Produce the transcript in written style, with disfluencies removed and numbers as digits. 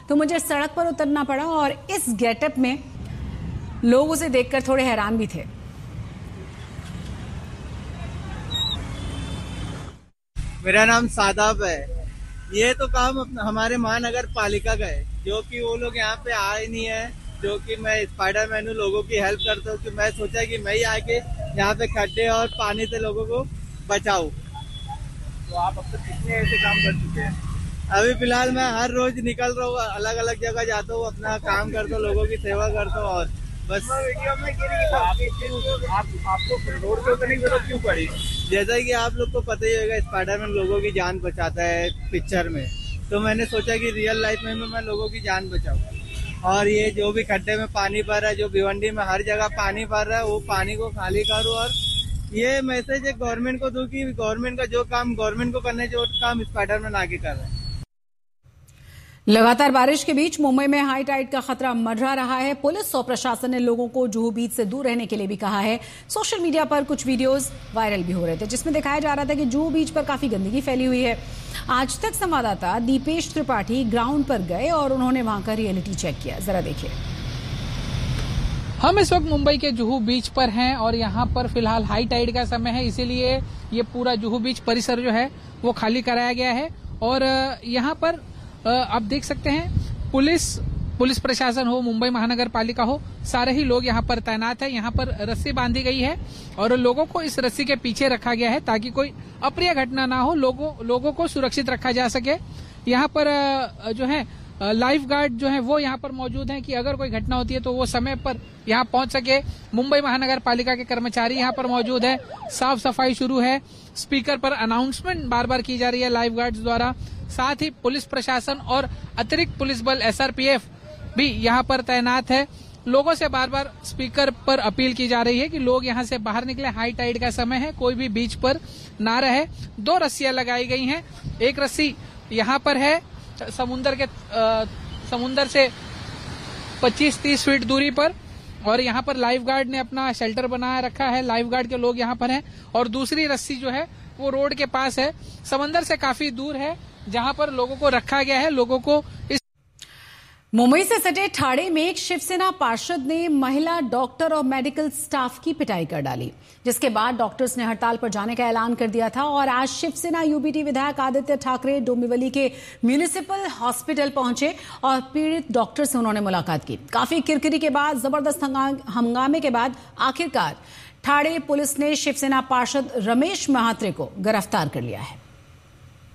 तो मुझे सड़क पर उतरना पड़ा और इस गेटअप में लोग उसे देखकर थोड़े हैरान भी थे। मेरा नाम सादाब है। ये तो काम हमारे महानगर पालिका का है, जो कि वो लोग यहाँ पे आए नहीं है। जो कि मैं स्पाइडरमैन हूँ, लोगों की हेल्प करता हूँ कि मैं सोचा कि मैं ही आके यहाँ पे खड्डे और पानी से लोगों को बचाऊं। तो आप अब तक कितने ऐसे काम कर चुके हैं? अभी फिलहाल मैं हर रोज निकल रहा हूँ, अलग अलग जगह जाता हूँ, अपना काम करता हूँ, लोगों की सेवा करता हूँ और बस। आपको रोड पे उतरने की जरूरत क्यों पड़ी? जैसा कि आप लोग को पता ही होगा, स्पाइडरमैन लोगों की जान बचाता है पिक्चर में, तो मैंने सोचा कि रियल लाइफ में मैं लोगों की जान बचाऊं। और ये जो भी खड्डे में पानी भर रहा है, जो भिवंडी में हर जगह पानी भर रहा है, वो पानी को खाली करूँ और ये मैसेज गवर्नमेंट को दूं कि गवर्नमेंट का जो काम गवर्नमेंट को करना है, जो काम स्पाइडरमैन आगे कर रहा है। लगातार बारिश के बीच मुंबई में हाई टाइड का खतरा मंडरा रहा है। पुलिस और प्रशासन ने लोगों को जुहू बीच से दूर रहने के लिए भी कहा है। सोशल मीडिया पर कुछ वीडियोस वायरल भी हो रहे थे, जिसमें दिखाया जा रहा था कि जुहू बीच पर काफी गंदगी फैली हुई है। आज तक संवाददाता दीपेश त्रिपाठी ग्राउंड पर गए और उन्होंने वहां का रियलिटी चेक किया। जरा देखिए। हम इस वक्त मुंबई के जुहू बीच पर हैं और यहाँ पर फिलहाल हाई टाइड का समय है, इसीलिए ये पूरा जुहू बीच परिसर जो है वो खाली कराया गया है। और यहाँ पर आप देख सकते हैं पुलिस प्रशासन हो, मुंबई महानगर पालिका हो, सारे ही लोग यहाँ पर तैनात है। यहाँ पर रस्सी बांधी गई है और लोगों को इस रस्सी के पीछे रखा गया है ताकि कोई अप्रिय घटना ना हो, लोगों को सुरक्षित रखा जा सके। यहाँ पर जो है लाइफ गार्ड जो है वो यहाँ पर मौजूद हैं कि अगर कोई घटना होती है तो वो समय पर यहाँ पहुंच सके। मुंबई महानगर पालिका के कर्मचारी यहाँ पर मौजूद है। साफ सफाई शुरू है, स्पीकर पर अनाउंसमेंट बार बार की जा रही है लाइफ गार्ड्स द्वारा। साथ ही पुलिस प्रशासन और अतिरिक्त पुलिस बल SRPF भी यहाँ पर तैनात है। लोगों से बार बार स्पीकर पर अपील की जा रही है कि लोग यहाँ से बाहर निकले, हाई टाइड का समय है, कोई भी बीच पर ना रहे। 2 रस्सियां लगाई गई हैं। एक रस्सी यहाँ पर है समुंदर से 25-30 फीट दूरी पर, और यहाँ पर लाइफ गार्ड ने अपना शेल्टर बनाया रखा है, लाइफ गार्ड के लोग यहाँ पर हैं। और दूसरी रस्सी जो है वो रोड के पास है, समंदर से काफी दूर है, जहाँ पर लोगों को रखा गया है। लोगों को इस मुंबई से सटे ठाणे में एक शिवसेना पार्षद ने महिला डॉक्टर और मेडिकल स्टाफ की पिटाई कर डाली, जिसके बाद डॉक्टर्स ने हड़ताल पर जाने का ऐलान कर दिया था। और आज शिवसेना UBT विधायक आदित्य ठाकरे डोंबिवली के म्युनिसिपल हॉस्पिटल पहुंचे और पीड़ित डॉक्टर से उन्होंने मुलाकात की। काफी किरकिरी के बाद, जबरदस्त हंगामे के बाद आखिरकार ठाणे पुलिस ने शिवसेना पार्षद रमेश महात्रे को गिरफ्तार कर लिया है।